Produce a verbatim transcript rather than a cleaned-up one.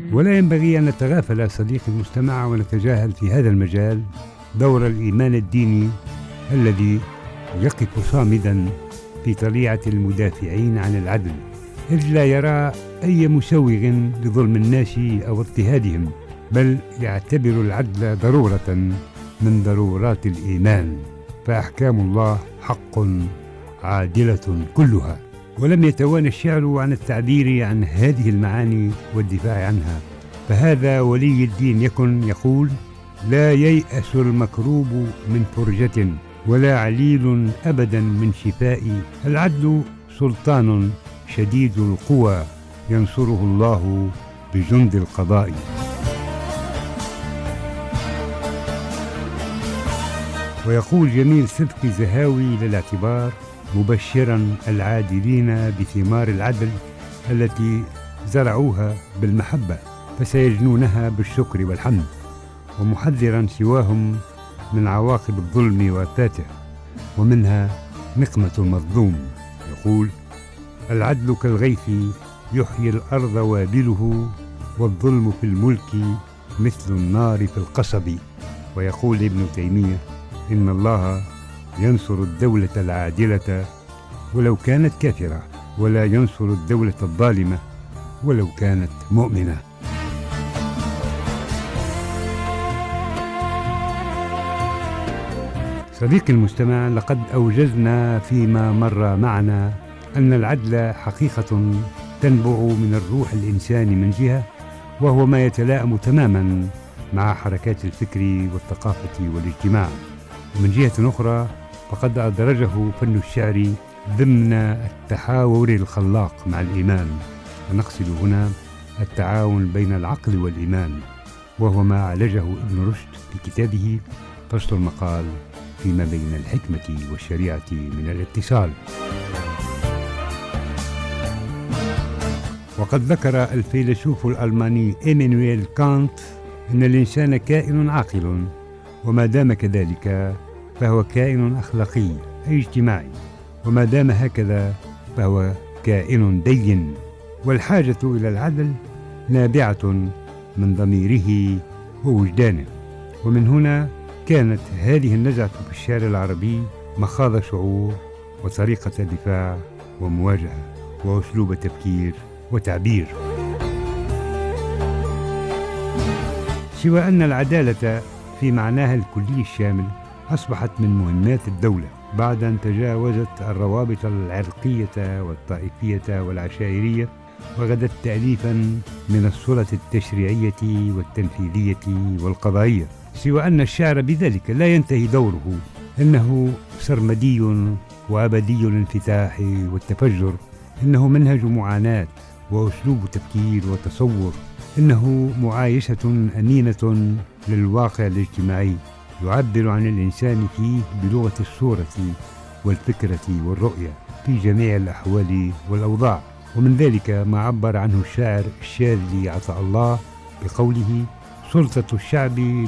ولا ينبغي أن نتغافل صديقي المستمع ونتجاهل في هذا المجال دور الإيمان الديني الذي يقف صامدا في طليعة المدافعين عن العدل، إذ لا يرى أي مسوغ لظلم الناس أو اضطهادهم، بل يعتبر العدل ضرورة من ضرورات الإيمان، فأحكام الله حق عادلة كلها. ولم يتوانى الشعر عن التعبير عن هذه المعاني والدفاع عنها، فهذا ولي الدين يكن يقول: لا ييأس المكروب من فرجة، ولا عليل أبدا من شفاء، العدل سلطان شديد القوى، ينصره الله بجند القضاء. ويقول جميل صدقي زهاوي للاعتبار مبشرا العادلين بثمار العدل التي زرعوها بالمحبة فسيجنونها بالشكر والحمد، ومحذرا سواهم من عواقب الظلم وآفاته، ومنها نقمة المظلوم. يقول: العدل كالغيث يحيي الأرض وابله، والظلم في الملك مثل النار في القصب. ويقول ابن تيمية: إن الله ينصر الدولة العادلة ولو كانت كافرة، ولا ينصر الدولة الظالمة ولو كانت مؤمنة. صديقي المستمع، لقد أوجزنا فيما مر معنا أن العدل حقيقة تنبع من الروح الإنساني من جهة، وهو ما يتلائم تماما مع حركات الفكر والثقافة والاجتماع، ومن جهة أخرى فقد أدرجه فن الشعر ضمن التحاور الخلاق مع الإيمان، ونقصد هنا التعاون بين العقل والإيمان، وهو ما عالجه ابن رشد في كتابه فصل المقال فيما بين الحكمة والشريعة من الاتصال. وقد ذكر الفيلسوف الألماني إيمانويل كانت أن الإنسان كائن عاقل، وما دام كذلك فهو كائن أخلاقي أي اجتماعي، وما دام هكذا فهو كائن دين، والحاجة إلى العدل نابعة من ضميره ووجدانه. ومن هنا كانت هذه النزعة في الشعر العربي مخاض شعور وطريقة دفاع ومواجهة وأسلوب تفكير وتعبير. سوى أن العدالة في معناها الكلي الشامل أصبحت من مهمات الدولة بعد أن تجاوزت الروابط العرقية والطائفية والعشائرية، وغدت تأليفا من السلطة التشريعية والتنفيذية والقضائية. سوى أن الشعر بذلك لا ينتهي دوره، إنه سرمدي وأبدي الانفتاح والتفجر، إنه منهج معاناة وأسلوب تفكير وتصور، إنه معايشة أمينة للواقع الاجتماعي، يعبر عن الإنسان فيه بلغة الصورة والفكرة والرؤية في جميع الأحوال والأوضاع. ومن ذلك ما عبر عنه الشاعر الشاذلي عطاء الله بقوله: سلطة الشعب